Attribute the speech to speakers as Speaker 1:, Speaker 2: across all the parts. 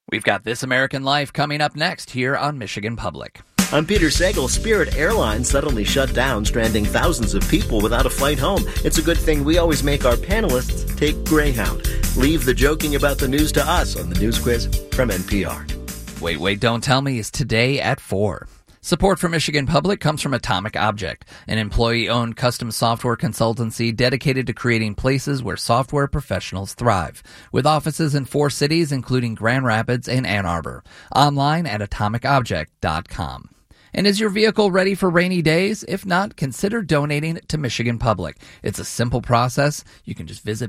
Speaker 1: We've got This American Life coming up next here on Michigan Public.
Speaker 2: I'm Peter Sagal. Spirit Airlines suddenly shut down, stranding thousands of people without a flight home. It's a good thing we always make our panelists take Greyhound. Leave the joking about the news to us on the News Quiz from NPR.
Speaker 1: Wait, Don't Tell Me is today at 4. Support for Michigan Public comes from Atomic Object, an employee-owned custom software consultancy dedicated to creating places where software professionals thrive, with offices in 4 cities, including Grand Rapids and Ann Arbor. Online at atomicobject.com. And is your vehicle ready for rainy days? If not, consider donating to Michigan Public. It's a simple process. You can just visit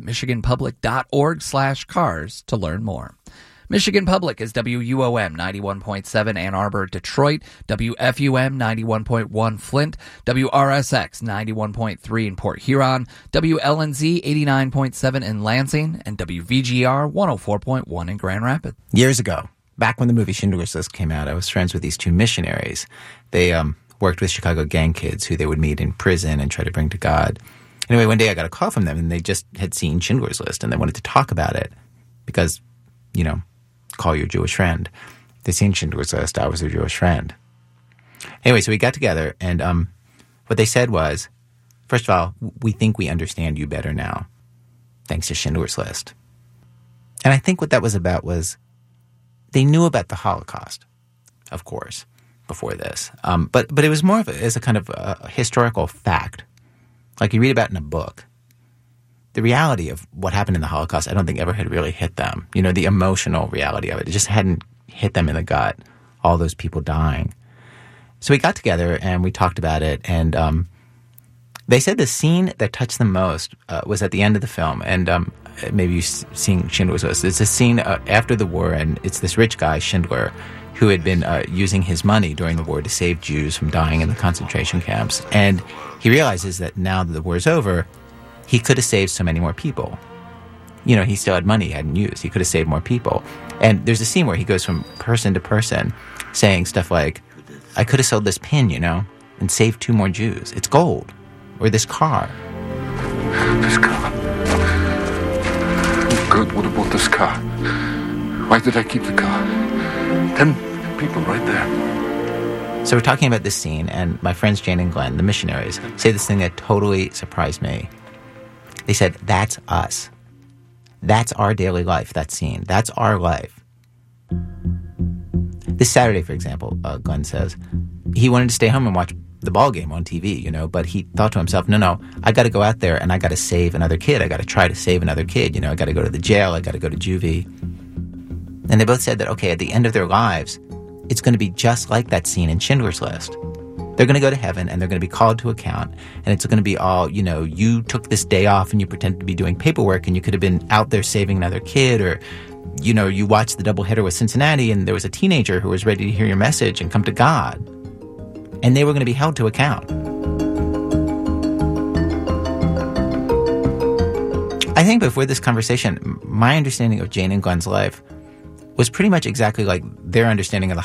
Speaker 1: michiganpublic.org/cars to learn more. Michigan Public is WUOM 91.7 Ann Arbor, Detroit, WFUM 91.1 Flint, WRSX 91.3 in Port Huron, WLNZ 89.7 in Lansing, and WVGR 104.1 in Grand Rapids.
Speaker 3: Years ago, back when the movie Schindler's List came out, I was friends with these 2 missionaries. They worked with Chicago gang kids who they would meet in prison and try to bring to God. Anyway, one day I got a call from them, and they just had seen Schindler's List, and they wanted to talk about it because, call your Jewish friend. They'd seen Schindler's List. I was their Jewish friend. Anyway, so we got together, and what they said was, first of all, we think we understand you better now, thanks to Schindler's List. And I think what that was about was they knew about the Holocaust, of course, before this. But it was more of as a kind of a historical fact, like you read about in a book. The reality of what happened in the Holocaust, I don't think ever had really hit them. The emotional reality of it. It just hadn't hit them in the gut, all those people dying. So we got together and we talked about it, and they said the scene that touched them most was at the end of the film, and maybe you've seen Schindler's List. It's a scene after the war, and it's this rich guy, Schindler, who had been using his money during the war to save Jews from dying in the concentration camps. And he realizes that now that the war's over, he could have saved so many more people. He still had money he hadn't used. He could have saved more people. And there's a scene where he goes from person to person saying stuff like, I could have sold this pin, and saved 2 more Jews. It's gold. Or this car.
Speaker 4: This car. Good would have bought this car. Why did I keep the car? 10 people right there.
Speaker 3: So we're talking about this scene, and my friends Jane and Glenn, the missionaries, say this thing that totally surprised me. They said, that's us. That's our daily life, that scene. That's our life. This Saturday, for example, Glenn says, he wanted to stay home and watch the ball game on TV, but he thought to himself, no, I got to go out there and I got to save another kid. I got to try to save another kid. I got to go to the jail. I got to go to juvie. And they both said that, okay, at the end of their lives, it's going to be just like that scene in Schindler's List. They're going to go to heaven, and they're going to be called to account, and it's going to be all, you took this day off, and you pretended to be doing paperwork, and you could have been out there saving another kid, or, you watched the doubleheader with Cincinnati, and there was a teenager who was ready to hear your message and come to God. And they were going to be held to account. I think before this conversation, my understanding of Jane and Glenn's life was pretty much exactly like their understanding of the